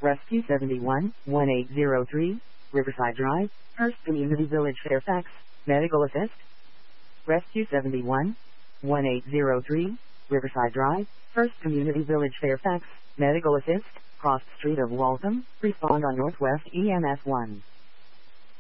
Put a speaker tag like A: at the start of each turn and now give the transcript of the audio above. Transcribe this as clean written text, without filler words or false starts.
A: Rescue 71, 1803, Riverside Drive, Hearst Community Village, Fairfax, Medical Assist. Rescue 71, 1803, Riverside Drive, Hearst Community Village, Fairfax, Medical Assist, cross street of Waltham, respond on Northwest EMS 1.